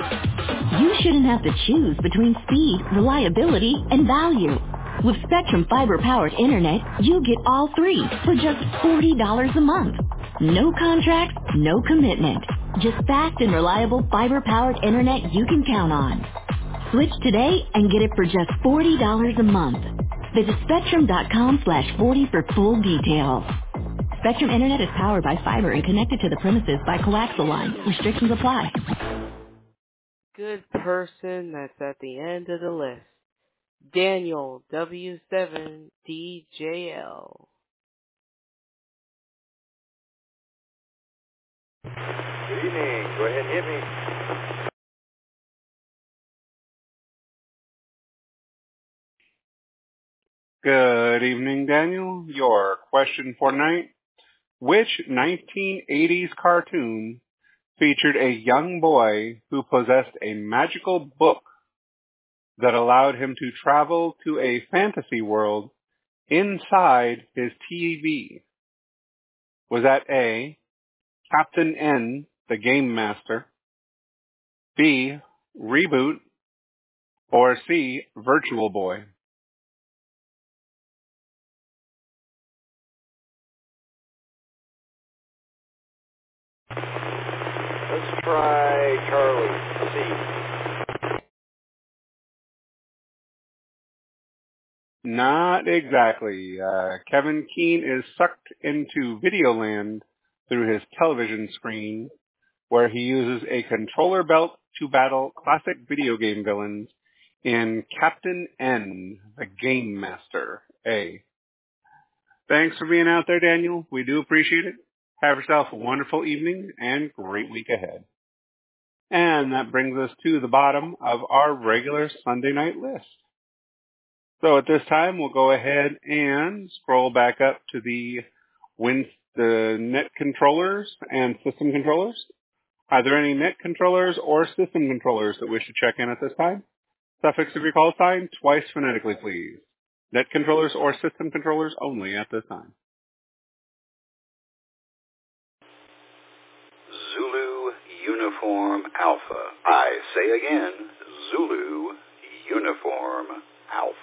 You shouldn't have to choose between speed, reliability, and value. With Spectrum fiber-powered internet, you get all three for just $40 a month. No contract, no commitment. Just fast and reliable fiber-powered internet you can count on. Switch today and get it for just $40 a month. Visit Spectrum.com/40 for full details. Spectrum Internet is powered by fiber and connected to the premises by coaxial lines. Restrictions apply. Good person that's at the end of the list. Daniel W7DJL. Good evening. Go ahead and hit me. Good evening, Daniel. Your question for tonight: which 1980s cartoon featured a young boy who possessed a magical book that allowed him to travel to a fantasy world inside his TV? Was that A, Captain N, the Game Master, B, Reboot, or C, Virtual Boy? Let's try Charlie. C. Not exactly. Kevin Keene is sucked into Videoland through his television screen, where he uses a controller belt to battle classic video game villains in Captain N, the Game Master. A. Thanks for being out there, Daniel. We do appreciate it. Have yourself a wonderful evening and great week ahead. And that brings us to the bottom of our regular Sunday night list. So at this time, we'll go ahead and scroll back up to the net controllers and system controllers. Are there any net controllers or system controllers that wish to check in at this time? Suffix of your call sign twice phonetically, please. Net controllers or system controllers only at this time. Zulu Uniform Alpha. I say again, Zulu Uniform Alpha.